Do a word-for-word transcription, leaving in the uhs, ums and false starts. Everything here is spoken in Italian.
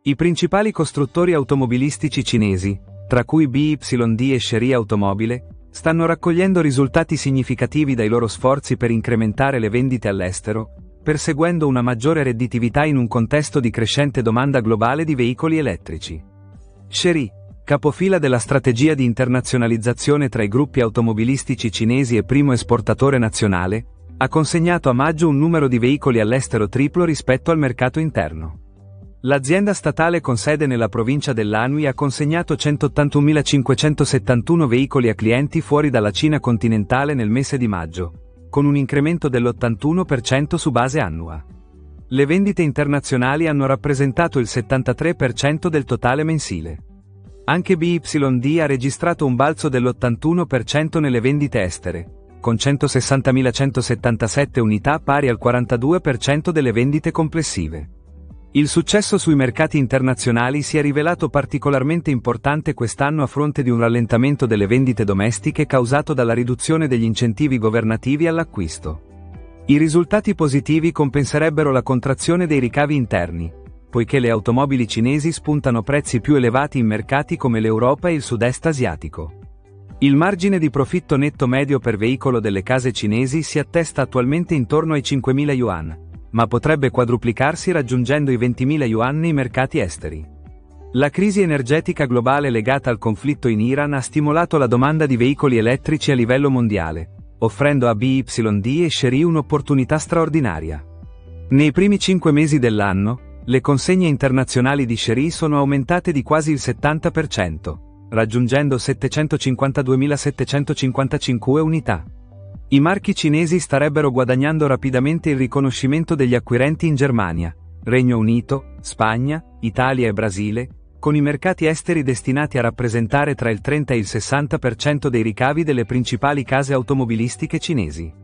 I principali costruttori automobilistici cinesi, tra cui B Y D e Chery Automobile, stanno raccogliendo risultati significativi dai loro sforzi per incrementare le vendite all'estero, perseguendo una maggiore redditività in un contesto di crescente domanda globale di veicoli elettrici. Chery, capofila della strategia di internazionalizzazione tra i gruppi automobilistici cinesi e primo esportatore nazionale, ha consegnato a maggio un numero di veicoli all'estero triplo rispetto al mercato interno. L'azienda statale con sede nella provincia dell'Anhui ha consegnato centottantunomilacinquecentosettantuno veicoli a clienti fuori dalla Cina continentale nel mese di maggio, con un incremento dell'ottantuno per cento su base annua. Le vendite internazionali hanno rappresentato il settantatré per cento del totale mensile. Anche B Y D ha registrato un balzo dell'ottantuno per cento nelle vendite estere, con centosessantamilacentosettantasette unità pari al quarantadue per cento delle vendite complessive. Il successo sui mercati internazionali si è rivelato particolarmente importante quest'anno a fronte di un rallentamento delle vendite domestiche causato dalla riduzione degli incentivi governativi all'acquisto. I risultati positivi compenserebbero la contrazione dei ricavi interni, poiché le automobili cinesi spuntano prezzi più elevati in mercati come l'Europa e il sud-est asiatico. Il margine di profitto netto medio per veicolo delle case cinesi si attesta attualmente intorno ai cinquemila yuan, ma potrebbe quadruplicarsi raggiungendo i ventimila yuan nei mercati esteri. La crisi energetica globale legata al conflitto in Iran ha stimolato la domanda di veicoli elettrici a livello mondiale, offrendo a B Y D e Chery un'opportunità straordinaria. Nei primi cinque mesi dell'anno, le consegne internazionali di Chery sono aumentate di quasi il settanta per cento, raggiungendo settecentocinquantaduemilasettecentocinquantacinque unità. I marchi cinesi starebbero guadagnando rapidamente il riconoscimento degli acquirenti in Germania, Regno Unito, Spagna, Italia e Brasile, con i mercati esteri destinati a rappresentare tra il trenta e il sessanta per cento dei ricavi delle principali case automobilistiche cinesi.